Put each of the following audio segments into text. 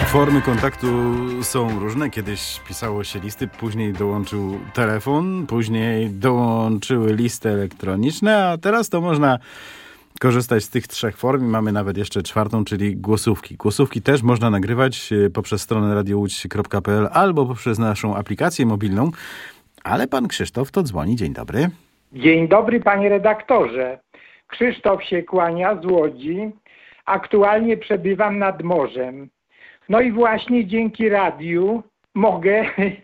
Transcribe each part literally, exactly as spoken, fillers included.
Formy kontaktu są różne. Kiedyś pisało się listy, później dołączył telefon, później dołączyły listy elektroniczne, a teraz to można korzystać z tych trzech form i mamy nawet jeszcze czwartą, czyli głosówki. Głosówki też można nagrywać poprzez stronę radio łódź kropka p l albo poprzez naszą aplikację mobilną. Ale pan Krzysztof to dzwoni. Dzień dobry. Dzień dobry, panie redaktorze. Krzysztof się kłania z Łodzi. Aktualnie przebywam nad morzem. No i właśnie dzięki radiu mogę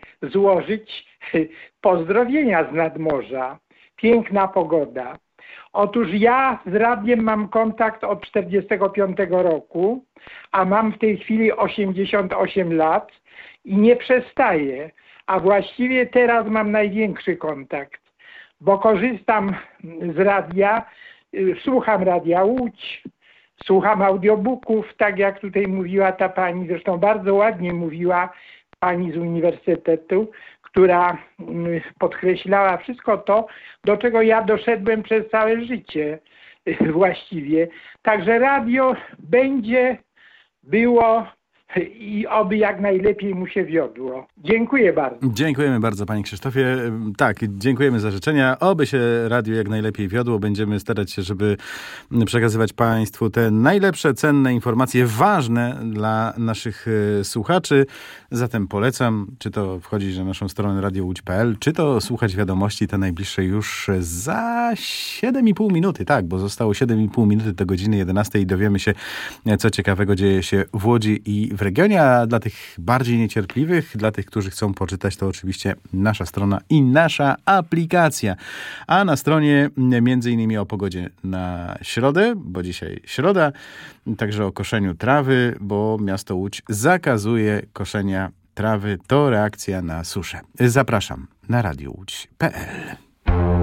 złożyć pozdrowienia z nadmorza. Piękna pogoda. Otóż ja z radiem mam kontakt od czterdziestego piątego roku, a mam w tej chwili osiemdziesiąt osiem lat i nie przestaję. A właściwie teraz mam największy kontakt, bo korzystam z radia, słucham Radia Łódź, słucham audiobooków, tak jak tutaj mówiła ta pani, zresztą bardzo ładnie mówiła pani z uniwersytetu, która podkreślała wszystko to, do czego ja doszedłem przez całe życie właściwie. Także radio będzie, było i oby jak najlepiej mu się wiodło. Dziękuję bardzo. Dziękujemy bardzo, panie Krzysztofie. Tak, dziękujemy za życzenia. Oby się radio jak najlepiej wiodło. Będziemy starać się, żeby przekazywać państwu te najlepsze, cenne informacje, ważne dla naszych słuchaczy. Zatem polecam, czy to wchodzić na naszą stronę radio łódź kropka p l, czy to słuchać wiadomości te najbliższe już za siedem i pół minuty. Tak, bo zostało siedem i pół minuty do godziny jedenastej i dowiemy się, co ciekawego dzieje się w Łodzi i w regionie, a dla tych bardziej niecierpliwych, dla tych, którzy chcą poczytać, to oczywiście nasza strona i nasza aplikacja. A na stronie między innymi o pogodzie na środę, bo dzisiaj środa, także o koszeniu trawy, bo miasto Łódź zakazuje koszenia trawy. To reakcja na suszę. Zapraszam na radio łódź kropka p l.